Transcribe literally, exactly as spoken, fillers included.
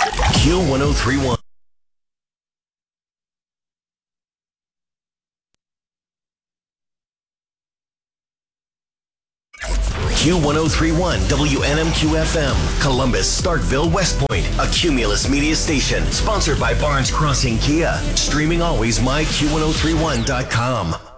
Q one oh three one. Q one oh three one W N M Q F M, Columbus, Starkville, West Point, a Cumulus media station, sponsored by Barnes Crossing Kia. Streaming always, my Q one oh three one dot com.